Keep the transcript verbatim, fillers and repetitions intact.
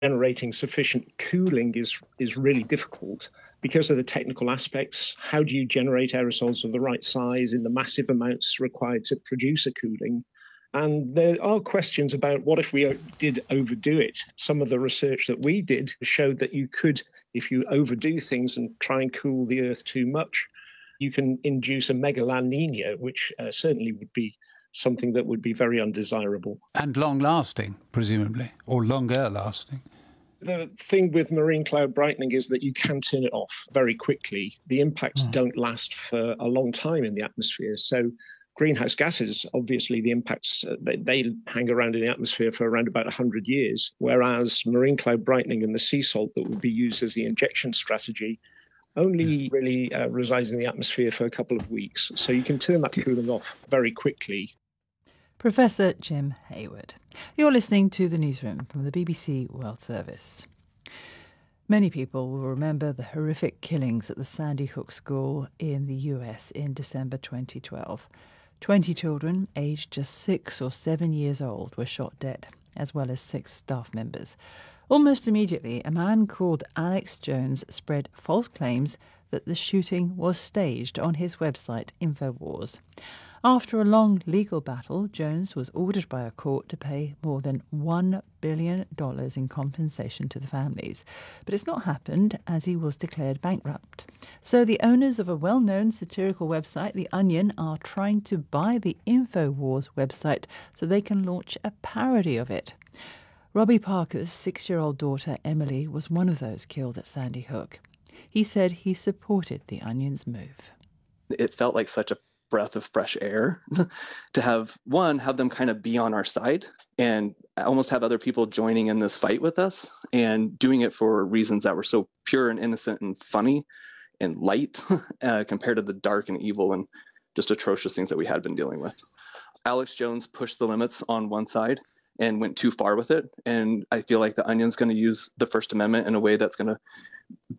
generating sufficient cooling is is really difficult because of the technical aspects. How do you generate aerosols of the right size in the massive amounts required to produce a cooling? And there are questions about what if we did overdo it. Some of the research that we did showed that you could, if you overdo things and try and cool the Earth too much, you can induce a mega La Nina, which uh, certainly would be something that would be very undesirable. And long-lasting, presumably, or longer-lasting. The thing with marine cloud brightening is that you can turn it off very quickly. The impacts mm. don't last for a long time in the atmosphere. So greenhouse gases, obviously, the impacts, uh, they, they hang around in the atmosphere for around about one hundred years, whereas marine cloud brightening and the sea salt that would be used as the injection strategy only really uh, resides in the atmosphere for a couple of weeks. So you can turn that cooling off very quickly. Professor Jim Hayward. You're listening to The Newsroom from the B B C World Service. Many people will remember the horrific killings at the Sandy Hook School in the U S in December twenty twelve. Twenty children, aged just six or seven years old, were shot dead, as well as six staff members. Almost immediately, a man called Alex Jones spread false claims that the shooting was staged on his website, InfoWars. After a long legal battle, Jones was ordered by a court to pay more than one billion dollars in compensation to the families. But it's not happened, as he was declared bankrupt. So the owners of a well-known satirical website, The Onion, are trying to buy the InfoWars website so they can launch a parody of it. Robbie Parker's six-year-old daughter, Emily, was one of those killed at Sandy Hook. He said he supported The Onion's move. It felt like such a breath of fresh air to have, one, have them kind of be on our side and almost have other people joining in this fight with us and doing it for reasons that were so pure and innocent and funny and light uh, compared to the dark and evil and just atrocious things that we had been dealing with. Alex Jones pushed the limits on one side and went too far with it. And I feel like The Onion's going to use the First Amendment in a way that's going to